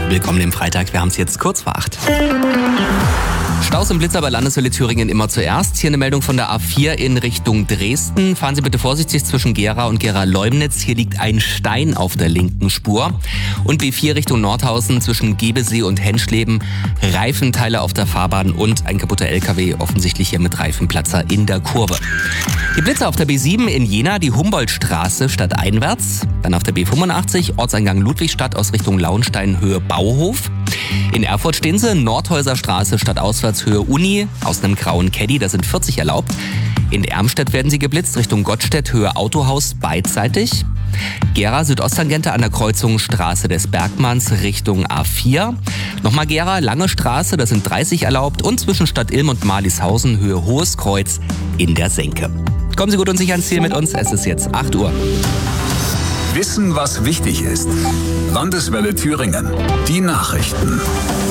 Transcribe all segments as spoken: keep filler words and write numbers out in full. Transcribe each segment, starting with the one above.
Willkommen im Freitag, wir haben es jetzt kurz vor acht. Staus und Blitzer bei Landeswelle Thüringen immer zuerst. Hier eine Meldung von der A vier in Richtung Dresden. Fahren Sie bitte vorsichtig zwischen Gera und Gera-Leumnitz. Hier liegt ein Stein auf der linken Spur. Und B vier Richtung Nordhausen zwischen Gebesee und Henschleben. Reifenteile auf der Fahrbahn und ein kaputter L K W, offensichtlich hier mit Reifenplatzer in der Kurve. Die Blitzer auf der B sieben in Jena, die Humboldtstraße stadteinwärts. Dann auf der B fünfundachtzig, Ortseingang Ludwigstadt aus Richtung Launstein Höhe Bauhof. In Erfurt stehen sie, Nordhäuser Straße stadtauswärts Höhe Uni, aus einem grauen Caddy, da sind vierzig erlaubt. In Ermstedt werden sie geblitzt, Richtung Gottstedt Höhe Autohaus beidseitig. Gera Südosttangente an der Kreuzung Straße des Bergmanns Richtung A vier. Nochmal Gera, Lange Straße, da sind dreißig erlaubt. Und zwischen Stadt Ilm und Marlishausen Höhe Hohes Kreuz in der Senke. Kommen Sie gut und sicher ans Ziel mit uns, es ist jetzt acht Uhr. Wissen, was wichtig ist. Landeswelle Thüringen. Die Nachrichten.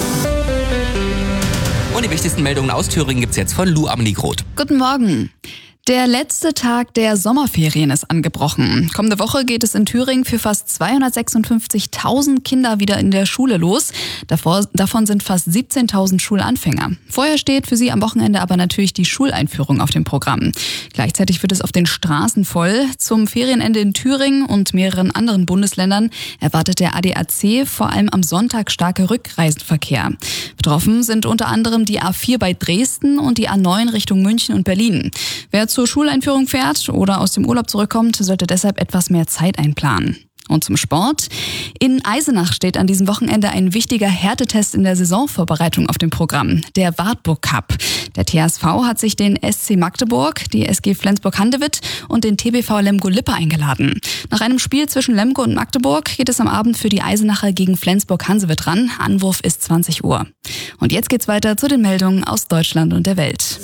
Und die wichtigsten Meldungen aus Thüringen gibt's jetzt von Lou Amelie Groth. Guten Morgen. Der letzte Tag der Sommerferien ist angebrochen. Kommende Woche geht es in Thüringen für fast zweihundertsechsundfünfzigtausend Kinder wieder in der Schule los. Davor, davon sind fast siebzehntausend Schulanfänger. Vorher steht für sie am Wochenende aber natürlich die Schuleinführung auf dem Programm. Gleichzeitig wird es auf den Straßen voll. Zum Ferienende in Thüringen und mehreren anderen Bundesländern erwartet der A D A C vor allem am Sonntag starke Rückreisenverkehr. Betroffen sind unter anderem die A vier bei Dresden und die A neun Richtung München und Berlin. Wer zur Schuleinführung fährt oder aus dem Urlaub zurückkommt, sollte deshalb etwas mehr Zeit einplanen. Und zum Sport. In Eisenach steht an diesem Wochenende ein wichtiger Härtetest in der Saisonvorbereitung auf dem Programm, der Wartburg Cup. Der T H S V hat sich den S C Magdeburg, die S G Flensburg-Handewitt und den T B V Lemgo-Lippe eingeladen. Nach einem Spiel zwischen Lemgo und Magdeburg geht es am Abend für die Eisenacher gegen Flensburg-Handewitt ran. Anwurf ist zwanzig Uhr. Und jetzt geht's weiter zu den Meldungen aus Deutschland und der Welt.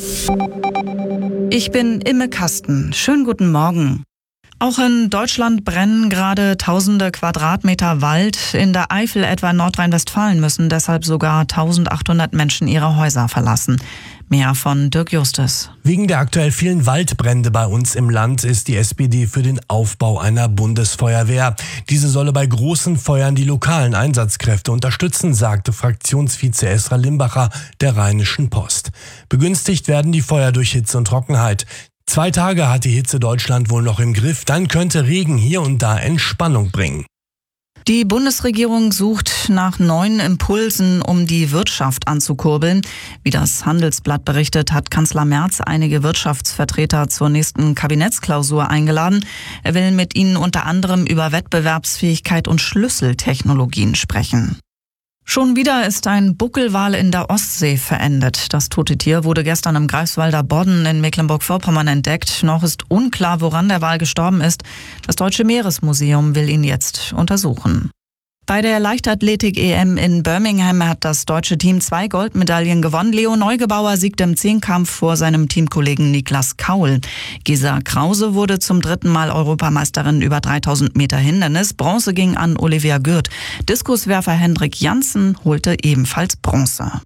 Ich bin Imme Kasten. Schönen guten Morgen. Auch in Deutschland brennen gerade tausende Quadratmeter Wald. In der Eifel, etwa in Nordrhein-Westfalen, müssen deshalb sogar eintausendachthundert Menschen ihre Häuser verlassen. Mehr von Dirk Justus. Wegen der aktuell vielen Waldbrände bei uns im Land ist die S P D für den Aufbau einer Bundesfeuerwehr. Diese solle bei großen Feuern die lokalen Einsatzkräfte unterstützen, sagte Fraktionsvize Esra Limbacher der Rheinischen Post. Begünstigt werden die Feuer durch Hitze und Trockenheit. Zwei Tage hat die Hitze Deutschland wohl noch im Griff, dann könnte Regen hier und da Entspannung bringen. Die Bundesregierung sucht nach neuen Impulsen, um die Wirtschaft anzukurbeln. Wie das Handelsblatt berichtet, hat Kanzler Merz einige Wirtschaftsvertreter zur nächsten Kabinettsklausur eingeladen. Er will mit ihnen unter anderem über Wettbewerbsfähigkeit und Schlüsseltechnologien sprechen. Schon wieder ist ein Buckelwal in der Ostsee verendet. Das tote Tier wurde gestern im Greifswalder Bodden in Mecklenburg-Vorpommern entdeckt. Noch ist unklar, woran der Wal gestorben ist. Das Deutsche Meeresmuseum will ihn jetzt untersuchen. Bei der Leichtathletik-E M in Birmingham hat das deutsche Team zwei Goldmedaillen gewonnen. Leo Neugebauer siegte im Zehnkampf vor seinem Teamkollegen Niklas Kaul. Gesa Krause wurde zum dritten Mal Europameisterin über dreitausend Meter Hindernis. Bronze ging an Olivia Gürt. Diskuswerfer Hendrik Janssen holte ebenfalls Bronze.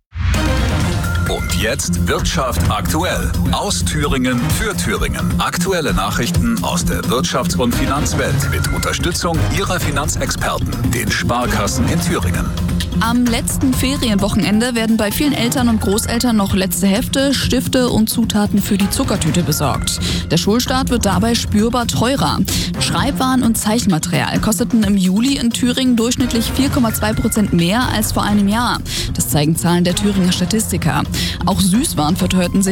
Und jetzt Wirtschaft aktuell. Aus Thüringen für Thüringen. Aktuelle Nachrichten aus der Wirtschafts- und Finanzwelt mit Unterstützung Ihrer Finanzexperten, den Sparkassen in Thüringen. Am letzten Ferienwochenende werden bei vielen Eltern und Großeltern noch letzte Hefte, Stifte und Zutaten für die Zuckertüte besorgt. Der Schulstart wird dabei spürbar teurer. Schreibwaren und Zeichenmaterial kosteten im Juli in Thüringen durchschnittlich vier Komma zwei Prozent mehr als vor einem Jahr. Das zeigen Zahlen der Thüringer Statistiker. Auch Süßwaren verteuerten sich